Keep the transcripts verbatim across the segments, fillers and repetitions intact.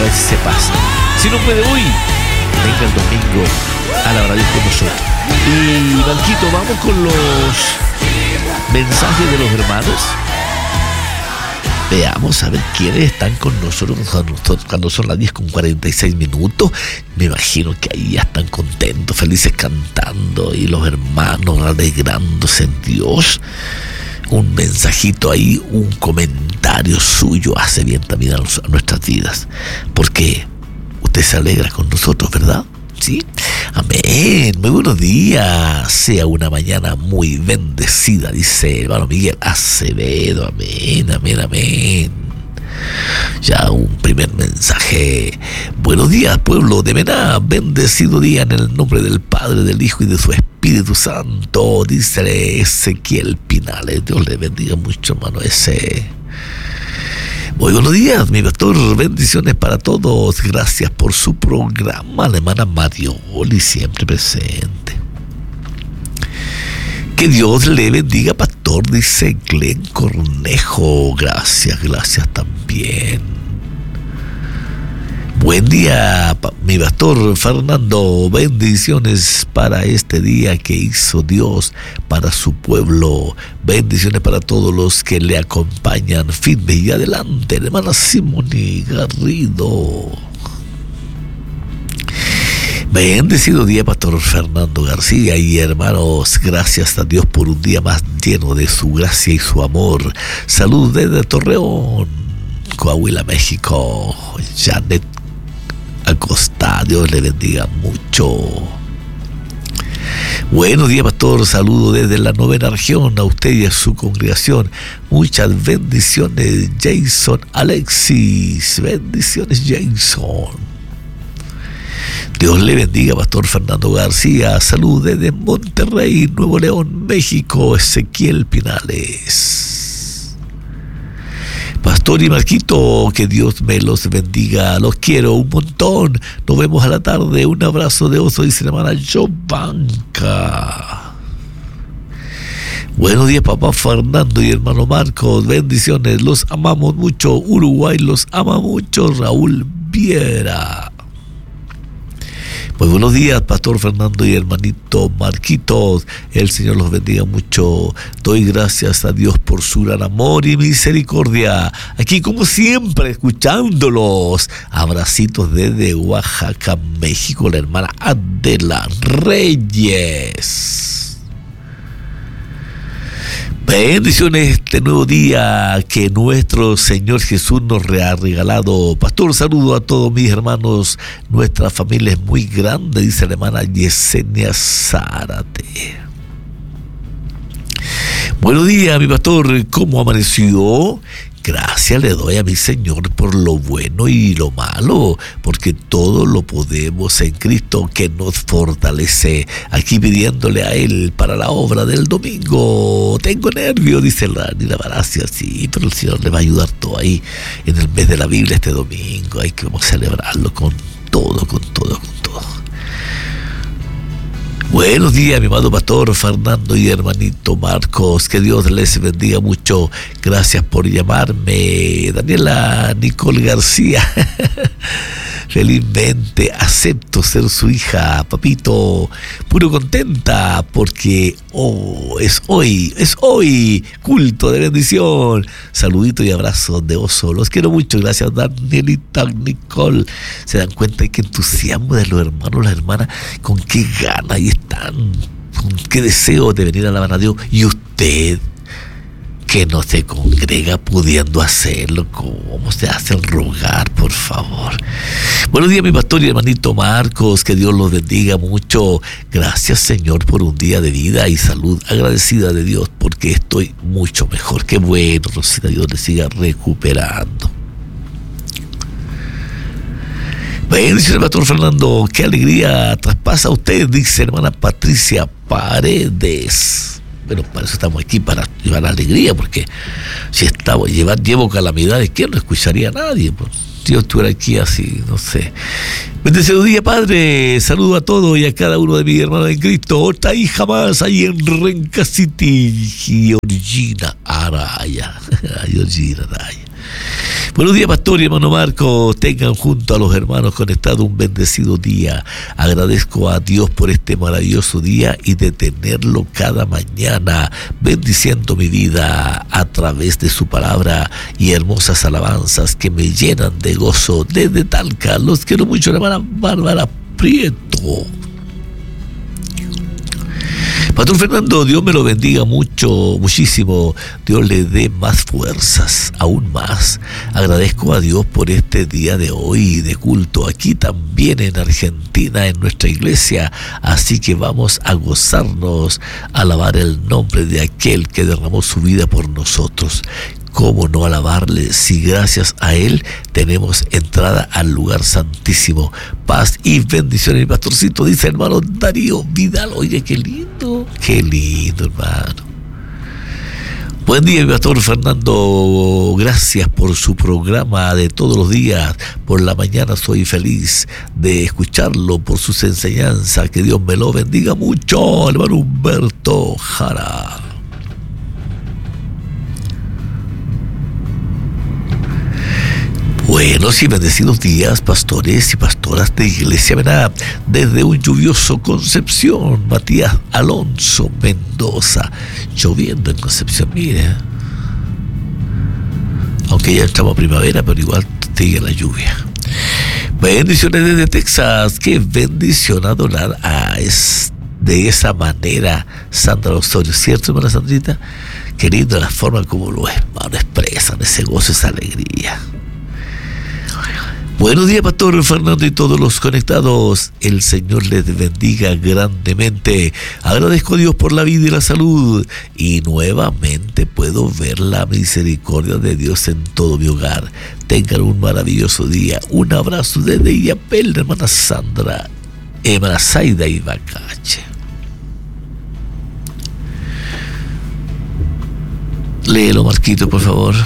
ver si se pasa. Si no puede hoy, venga el domingo a la radio con nosotros. Y Marquito, vamos con los mensajes de los hermanos. Veamos a ver quiénes están con nosotros cuando son las diez con cuarenta y seis minutos. Me imagino que ahí ya están contentos, felices cantando y los hermanos alegrándose en Dios. Un mensajito ahí, un comentario suyo hace bien también a, los, a nuestras vidas, porque usted se alegra con nosotros, ¿verdad? Sí, amén. Muy buenos días. Sea una mañana muy bendecida, dice hermano Miguel Acevedo. Amén, amén, amén. Ya un primer mensaje. Buenos días, pueblo de Mená. Bendecido día en el nombre del Padre, del Hijo y de su Espíritu Santo, dice Ezequiel Pinales. Dios le bendiga mucho, hermano ese. Muy buenos días, mi pastor, bendiciones para todos, gracias por su programa, la hermana Marioli, siempre presente. Que Dios le bendiga, pastor, dice Glenn Cornejo, gracias, gracias también. Buen día, mi pastor Fernando, bendiciones para este día que hizo Dios para su pueblo, bendiciones para todos los que le acompañan, firme y adelante, hermana Simoni Garrido. Bendecido día, pastor Fernando García y hermanos, gracias a Dios por un día más lleno de su gracia y su amor. Salud desde Torreón, Coahuila, México. Janet Acosta, Dios le bendiga mucho. Buenos días, pastor, saludo desde la novena región a usted y a su congregación. Muchas bendiciones, Jason Alexis. Bendiciones, Jason. Dios le bendiga, pastor Fernando García. Salud desde Monterrey, Nuevo León, México, Ezequiel Pinales. Pastor y Marquito, que Dios me los bendiga, los quiero un montón. Nos vemos a la tarde, un abrazo de oso, dice la hermana Jovanka. Buenos días, papá Fernando y hermano Marcos, bendiciones, los amamos mucho. Uruguay los ama mucho, Raúl Viera. Muy buenos días, pastor Fernando y hermanito Marquitos. El Señor los bendiga mucho. Doy gracias a Dios por su gran amor y misericordia. Aquí, como siempre, escuchándolos. Abracitos desde Oaxaca, México, la hermana Adela Reyes. Bendiciones este nuevo día que nuestro Señor Jesús nos ha regalado. Pastor, saludo a todos mis hermanos. Nuestra familia es muy grande, dice la hermana Yesenia Zárate. Buenos días, mi pastor. ¿Cómo amaneció? Gracias le doy a mi Señor por lo bueno y lo malo, porque todo lo podemos en Cristo que nos fortalece. Aquí pidiéndole a Él para la obra del domingo. Tengo nervios, dice la Nina Baracia, sí, pero el Señor le va a ayudar todo ahí en el mes de la Biblia este domingo. Hay que vamos a celebrarlo con todo, con todo, con todo. Buenos días, mi amado pastor Fernando y hermanito Marcos. Que Dios les bendiga mucho. Gracias por llamarme. Daniela Nicole García. Felizmente acepto ser su hija, papito. Puro contenta porque oh, es hoy, es hoy. Culto de bendición. Saludito y abrazo de oso. Los quiero mucho. Gracias, Danielita Nicole. Se dan cuenta de qué entusiasmo de los hermanos, las hermanas, con qué ganas y están, con qué deseo de venir a alabar a Dios. Y usted, que no se congrega pudiendo hacerlo, ¿cómo se hacen rogar, por favor? Buenos días, mi pastor y hermanito Marcos, que Dios los bendiga mucho. Gracias, Señor, por un día de vida y salud. Agradecida de Dios porque estoy mucho mejor. Qué bueno, Rosita, Dios le siga recuperando. Bendiciones, pastor Fernando, qué alegría traspasa a usted, dice hermana Patricia Paredes. Bueno, para eso estamos aquí, para llevar alegría, porque si estamos, llevar, llevo calamidades, ¿quién no escucharía a nadie? Pues, si yo estuviera aquí así, no sé. Bendecido día, Padre. Saludo a todos y a cada uno de mis hermanos en Cristo. Otra hija más ahí en Renca City, Georgina Araya. Georgina Araya. Buenos días, pastor y hermano Marco. Tengan junto a los hermanos conectados un bendecido día. Agradezco a Dios por este maravilloso día y de tenerlo cada mañana, bendiciendo mi vida a través de su palabra y hermosas alabanzas que me llenan de gozo. Desde Talca, los quiero mucho, la hermana Bárbara Prieto. Pastor Fernando, Dios me lo bendiga mucho, muchísimo. Dios le dé más fuerzas, aún más. Agradezco a Dios por este día de hoy de culto aquí también en Argentina, en nuestra iglesia. Así que vamos a gozarnos, a alabar el nombre de aquel que derramó su vida por nosotros. ¿Cómo no alabarle si gracias a Él tenemos entrada al lugar santísimo? Paz y bendiciones, mi pastorcito, dice hermano Darío Vidal. Oye, qué lindo, qué lindo, hermano. Buen día, mi pastor Fernando. Gracias por su programa de todos los días. Por la mañana soy feliz de escucharlo, por sus enseñanzas. Que Dios me lo bendiga mucho, hermano Humberto Jara. Buenos y bendecidos días, pastores y pastoras de Iglesia Bená, desde un lluvioso Concepción. Matías Alonso Mendoza. Lloviendo en Concepción, mire. Aunque ya entramos a primavera, pero igual sigue la lluvia. Bendiciones desde Texas. Qué bendición adorar a es, de esa manera Sandra Osorio, ¿cierto, hermana Sandrita? Qué lindo la forma como los hermanos expresan ese gozo, esa alegría. Buenos días, pastor Fernando y todos los conectados. El Señor les bendiga grandemente. Agradezco a Dios por la vida y la salud. Y nuevamente puedo ver la misericordia de Dios en todo mi hogar. Tengan un maravilloso día. Un abrazo desde Illapel, hermana Sandra, hermana Zaida y Bacache. Léelo, Marquito, por favor.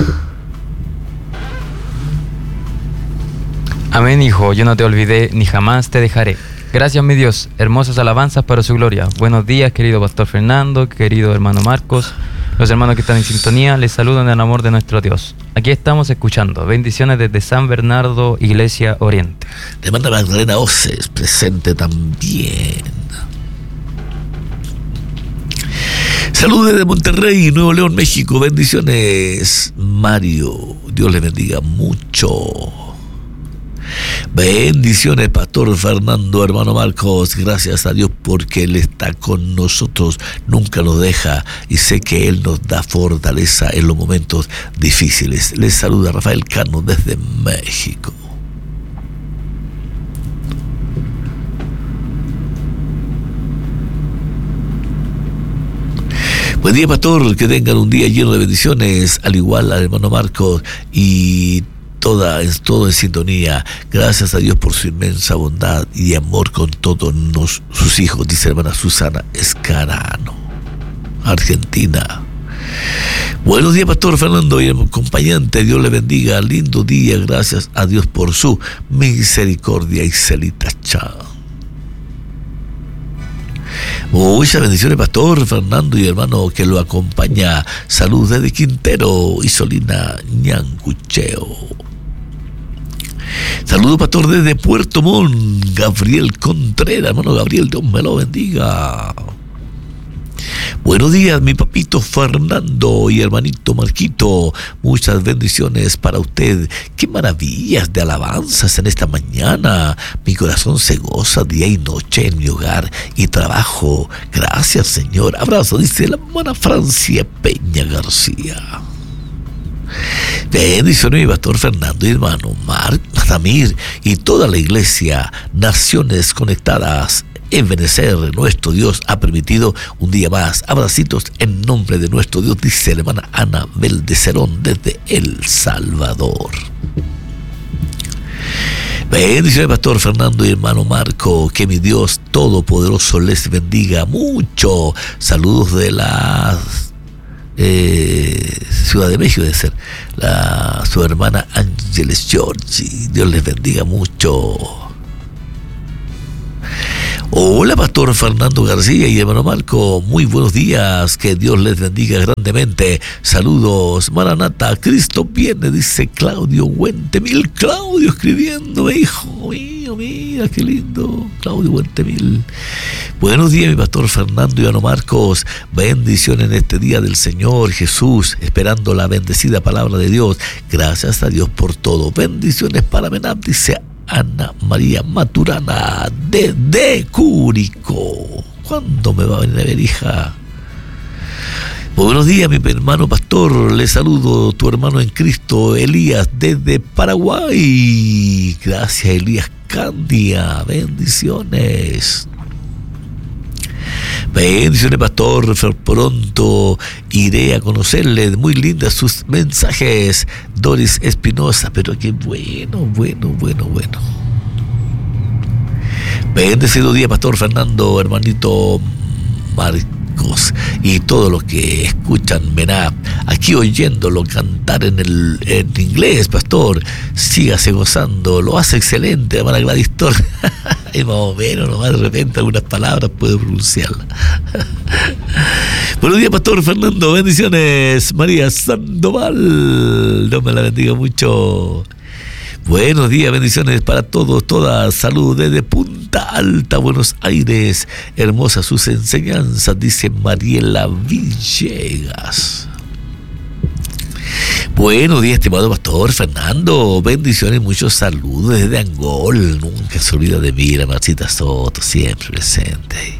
Amén, hijo, yo no te olvidé ni jamás te dejaré. Gracias, mi Dios, hermosas alabanzas para su gloria. Buenos días, querido pastor Fernando, querido hermano Marcos, los hermanos que están en sintonía, les saludan en el amor de nuestro Dios. Aquí estamos escuchando. Bendiciones desde San Bernardo, Iglesia Oriente. Te manda Magdalena Oces, presente también. Saludos desde Monterrey, Nuevo León, México. Bendiciones, Mario. Dios le bendiga mucho. Bendiciones, pastor Fernando, hermano Marcos. Gracias a Dios porque Él está con nosotros, nunca nos deja y sé que Él nos da fortaleza en los momentos difíciles. Les saluda Rafael Cano desde México. Buen día, pastor, que tengan un día lleno de bendiciones, al igual al hermano Marcos y Toda, es todo en sintonía. Gracias a Dios por su inmensa bondad y amor con todos nos, sus hijos, dice la hermana Susana Escarano, Argentina. Buenos días, pastor Fernando y el acompañante. Dios le bendiga. Lindo día. Gracias a Dios por su misericordia. Y Celita, chao. Muchas bendiciones, pastor Fernando y hermano que lo acompaña. Salud desde Quintero y Solina Ñancucheo. Saludos, pastor, desde Puerto Montt, Gabriel Contreras. Hermano Gabriel, Dios me lo bendiga. Buenos días, mi papito Fernando y hermanito Marquito. Muchas bendiciones para usted. Qué maravillas de alabanzas en esta mañana. Mi corazón se goza día y noche en mi hogar y trabajo. Gracias, Señor. Abrazo, dice la hermana Francia Peña García. Bendiciones, mi pastor Fernando y hermano Marc Tamir y toda la iglesia, naciones conectadas. Ebenecer, nuestro Dios ha permitido un día más. Abracitos en nombre de nuestro Dios, dice la hermana Anabel de Cerón desde El Salvador. Bendiciones, pastor Fernando y hermano Marco. Que mi Dios Todopoderoso les bendiga mucho. Saludos de la eh, Ciudad de México, debe ser la, su hermana Ángeles Giorgi. Dios les bendiga mucho. Hola, Pastor Fernando García y hermano Marco, muy buenos días, que Dios les bendiga grandemente. Saludos, Maranata, Cristo viene, dice Claudio Huentemil. Claudio escribiendo, hijo mío, mira qué lindo, Claudio Huentemil. Buenos días, mi Pastor Fernando y hermano Marcos, bendiciones en este día del Señor Jesús, esperando la bendecida palabra de Dios. Gracias a Dios por todo. Bendiciones para Menab, dice Ana María Maturana desde Curicó. ¿Cuándo me va a venir a ver, hija? Buenos días, mi hermano pastor. Le saludo, tu hermano en Cristo, Elías, desde Paraguay. Gracias, Elías Candia. Bendiciones. Bendiciones, pastor. Pronto iré a conocerle. Muy lindas sus mensajes. Doris Espinosa, pero qué bueno, bueno, bueno, bueno. Bendecido día, pastor Fernando, hermanito Marcos y todos los que escuchan Menab, aquí oyéndolo cantar en el en inglés, pastor. Sígase gozando, lo hace excelente, hermana Gladys Torres. Y más o menos, nomás de repente algunas palabras puedo pronunciarlas. Buenos días, pastor Fernando, bendiciones. María Sandoval, Dios me la bendiga mucho. Buenos días, bendiciones para todos, todas. Saludos desde Punta Alta, Buenos Aires. Hermosas sus enseñanzas, dice Mariela Villegas. Buenos días, estimado pastor Fernando. Bendiciones, muchos saludos desde Angol. Nunca se olvida de mí, la Marcita Soto, siempre presente.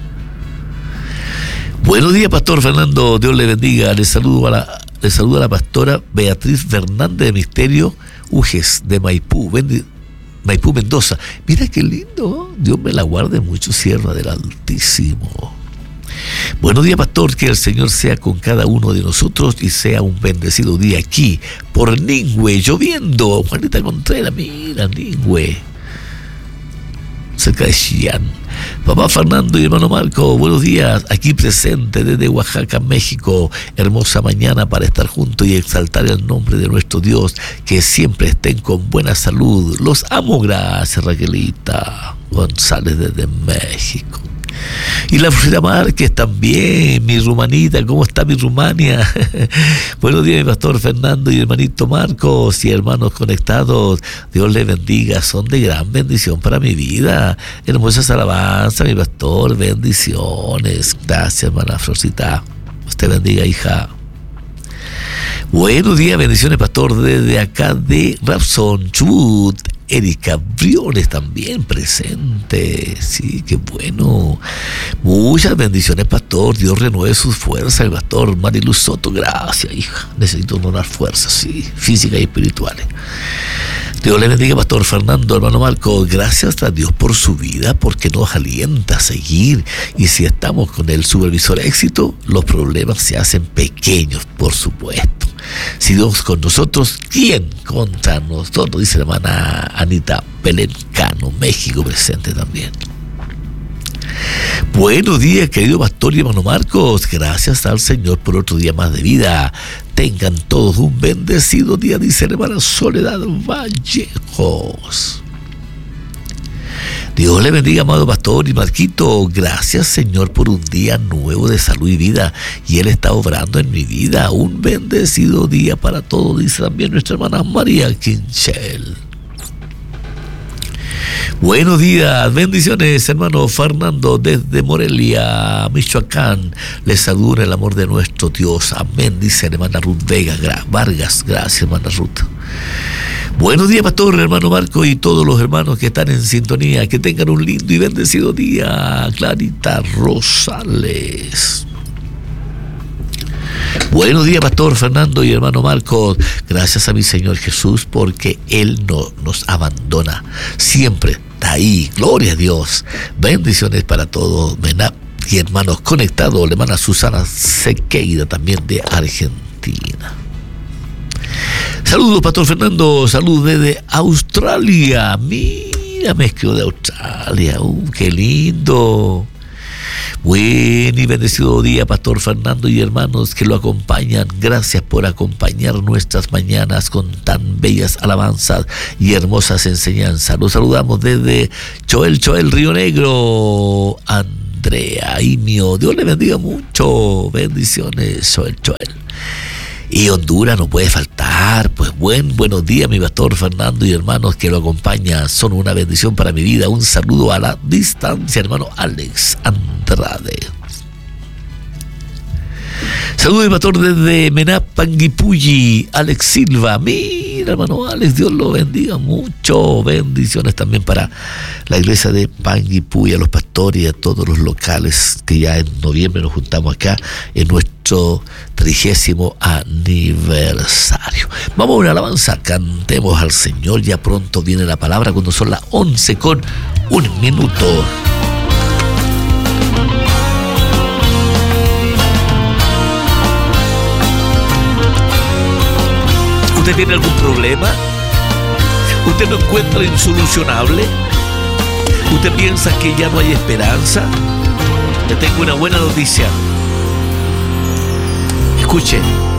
Buenos días, pastor Fernando. Dios le bendiga. Le saludo a la, le saludo a la pastora Beatriz Fernández de Misterio Ujes de Maipú, Bendi, Maipú, Mendoza. Mira qué lindo. Dios me la guarde mucho, sierva del Altísimo. Buenos días, pastor, que el Señor sea con cada uno de nosotros y sea un bendecido día aquí por Ningüe, lloviendo. Juanita Contreras, mira, Ningüe, cerca de Xi'an. Papá Fernando y hermano Marco, buenos días, aquí presente desde Oaxaca, México. Hermosa mañana para estar juntos y exaltar el nombre de nuestro Dios, que siempre estén con buena salud. Los amo, gracias, Raquelita González desde México. Y la Florida Márquez también, mi rumanita, ¿cómo está mi Rumania? Buenos días, mi pastor Fernando y hermanito Marcos y hermanos conectados. Dios les bendiga, son de gran bendición para mi vida. Hermosas alabanzas, mi pastor, bendiciones. Gracias, hermana Florcita. Usted bendiga, hija. Buenos días, bendiciones, pastor, desde acá de Rapson, Chubut. Erika Briones también presente. Sí, qué bueno. Muchas bendiciones, pastor. Dios renueve sus fuerzas. El pastor Mariluz Soto, gracias, hija. Necesito donar fuerzas, sí, físicas y espirituales. Dios le bendiga, pastor Fernando, hermano Marco. Gracias a Dios por su vida, porque nos alienta a seguir. Y si estamos con el supervisor éxito, los problemas se hacen pequeños, por supuesto. Si Dios con nosotros, ¿quién contra nosotros? Dice la hermana Anita Pelencano, México presente también. Buenos días, querido pastor y hermano Marcos. Gracias al Señor por otro día más de vida. Tengan todos un bendecido día, dice la hermana Soledad Vallejos. Dios le bendiga, amado pastor y Marquito. Gracias, Señor, por un día nuevo de salud y vida. Y Él está obrando en mi vida. Un bendecido día para todos, dice también nuestra hermana María Quinchel. Buenos días, bendiciones, hermano Fernando, desde Morelia, Michoacán. Les saludo en el amor de nuestro Dios. Amén, dice la hermana Ruth Vega Gra- Vargas. Gracias, hermana Ruth. Buenos días, pastor, hermano Marco y todos los hermanos que están en sintonía. Que tengan un lindo y bendecido día. Clarita Rosales. Buenos días, pastor Fernando y hermano Marcos. Gracias a mi Señor Jesús, porque Él no nos abandona. Siempre está ahí. Gloria a Dios. Bendiciones para todos. Menab y hermanos conectados. La hermana Susana Sequeira, también de Argentina. Saludos, pastor Fernando. Saludos desde Australia. Mira, me escribo de Australia. Uh, qué lindo. Buen y bendecido día, Pastor Fernando y hermanos que lo acompañan. Gracias por acompañar nuestras mañanas con tan bellas alabanzas y hermosas enseñanzas. Los saludamos desde Choel, Choel, Río Negro. Andrea, Imio, Dios le bendiga mucho. Bendiciones, Choel, Choel. Y Honduras no puede faltar. Pues buen, buenos días, mi Pastor Fernando y hermanos que lo acompañan. Son una bendición para mi vida. Un saludo a la distancia, hermano Alex Andrade. Saludos, mi Pastor, desde Menap, Panguipulli, Alex Silva. Mira, hermano Alex, Dios lo bendiga mucho. Bendiciones también para la iglesia de Panguipulli, a los pastores y a todos los locales que ya en noviembre nos juntamos acá en nuestro trigésimo aniversario. Vamos a una alabanza, cantemos al Señor. Ya pronto viene la palabra cuando son las once con un minuto. ¿Usted tiene algún problema? ¿Usted lo encuentra insolucionable? ¿Usted piensa que ya no hay esperanza? Le tengo una buena noticia. Escuche.